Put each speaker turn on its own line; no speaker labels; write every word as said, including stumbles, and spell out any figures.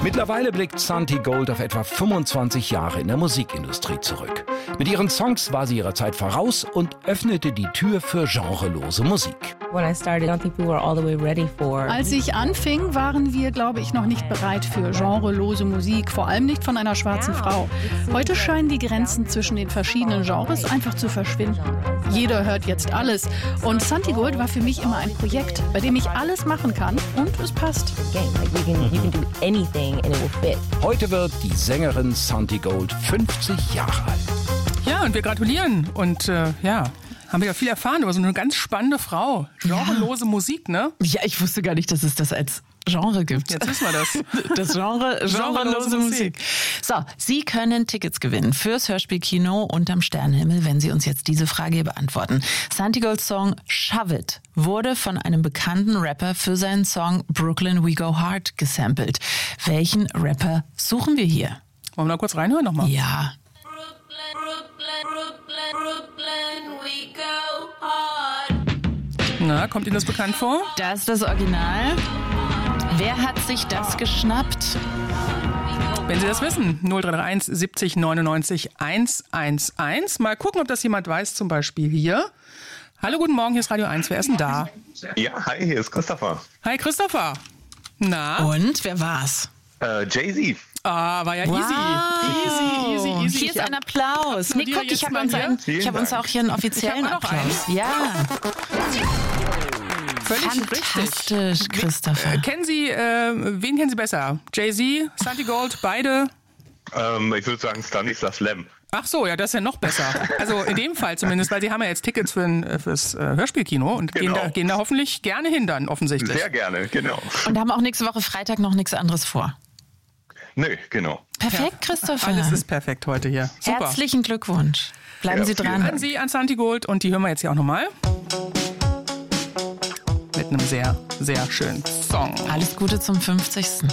Mittlerweile blickt Santi Gold auf etwa fünfundzwanzig Jahre in der Musikindustrie zurück. Mit ihren Songs war sie ihrer Zeit voraus und öffnete die Tür für genrelose Musik.
Als ich anfing, waren wir, glaube ich, noch nicht bereit für genrelose Musik, vor allem nicht von einer schwarzen Frau. Heute scheinen die Grenzen zwischen den verschiedenen Genres einfach zu verschwinden. Jeder hört jetzt alles und Santi Gold war für mich immer ein Projekt, bei dem ich alles machen kann und es passt.
Heute wird die Sängerin Santi Gold fünfzig Jahre alt.
Ja, und wir gratulieren und äh, ja, haben wir ja viel erfahren über so eine ganz spannende Frau. Genrelose ja. Musik, ne?
Ja, ich wusste gar nicht, dass es das als Genre gibt.
Jetzt wissen wir das.
Das Genre, genrelose Musik. So, Sie können Tickets gewinnen fürs Hörspielkino unterm Sternenhimmel, wenn Sie uns jetzt diese Frage hier beantworten. Santi Golds Song Shove It wurde von einem bekannten Rapper für seinen Song Brooklyn We Go Hard gesampelt. Welchen Rapper suchen wir hier?
Wollen wir da kurz reinhören nochmal?
Ja.
Na, kommt Ihnen das bekannt vor?
Das ist das Original. Wer hat sich das geschnappt?
Wenn Sie das wissen, null drei drei eins siebzig neunundneunzig hundertelf. Mal gucken, ob das jemand weiß, zum Beispiel hier. Hallo, guten Morgen, hier ist Radio eins. Wer ist denn da?
Ja, hi, hier ist Christopher.
Hi, Christopher. Na?
Und, wer war's?
Äh, Jay-Z.
Ah, war ja
wow.
easy. Easy, easy, easy.
Hier ist ein Applaus. Nee, guck, ich habe uns, ein, ich hab uns auch hier einen offiziellen Applaus. Einen. Ja.
Völlig
fantastisch,
richtig.
Christopher.
Äh, kennen Sie, äh, wen kennen Sie besser? Jay-Z, Santi Gold, beide?
Ähm, ich würde sagen Stanislas Lem.
Ach so, ja, das ist ja noch besser. Also in dem Fall zumindest, weil Sie haben ja jetzt Tickets für ein, fürs äh, Hörspielkino und genau. gehen, da, gehen da hoffentlich gerne hin dann, offensichtlich.
Sehr gerne, genau.
Und haben auch nächste Woche Freitag noch nichts anderes vor.
Nö, genau.
Perfekt, Christopher.
Alles ist perfekt heute hier. Super.
Herzlichen Glückwunsch. Bleiben ja, Sie dran.
An Sie, an Santi Gold und die hören wir jetzt hier auch nochmal. Mit einem sehr, sehr schönen Song.
Alles Gute zum fünfzigsten